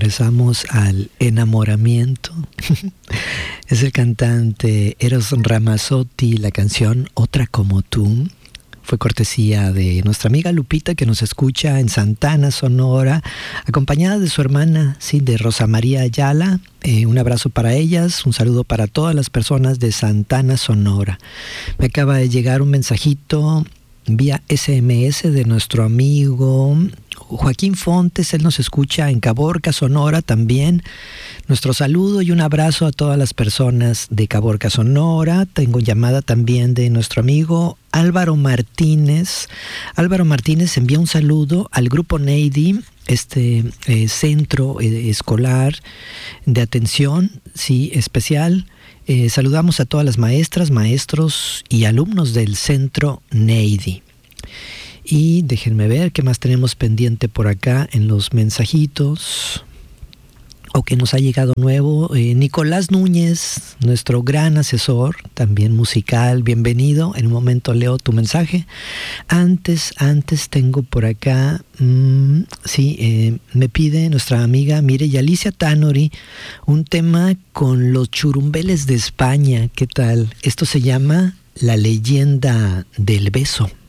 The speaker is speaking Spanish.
regresamos al enamoramiento. Es el cantante Eros Ramazzotti, la canción Otra como tú. Fue cortesía de nuestra amiga Lupita, que nos escucha en Santana, Sonora, acompañada de su hermana, sí, de Rosa María Ayala. Un abrazo para ellas, un saludo para todas las personas de Santana, Sonora. Me acaba de llegar un mensajito vía SMS de nuestro amigo Joaquín Fontes. Él nos escucha en Caborca, Sonora también. Nuestro saludo y un abrazo a todas las personas de Caborca, Sonora. Tengo llamada también de nuestro amigo Álvaro Martínez. Álvaro Martínez envía un saludo al Grupo Neidy, centro escolar de atención, sí, especial. Saludamos a todas las maestras, maestros y alumnos del Centro Neidy. Y déjenme ver qué más tenemos pendiente por acá en los mensajitos, o que nos ha llegado nuevo. Nicolás Núñez, nuestro gran asesor, también musical, bienvenido. En un momento leo tu mensaje. Antes tengo por acá, me pide nuestra amiga Mireya Alicia Tanori un tema con los churumbeles de España. ¿Qué tal? Esto se llama La leyenda del beso.